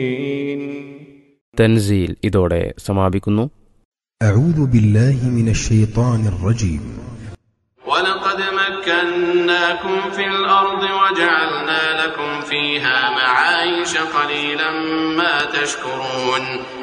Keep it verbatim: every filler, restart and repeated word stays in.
തൻസീൽ ഇതോടെ സമാപിക്കുന്നു. أعوذ بالله من الشيطان الرجيم. ولقد مكناكم في الأرض وجعلنا لكم فيها معايش قليلا ما تشكرون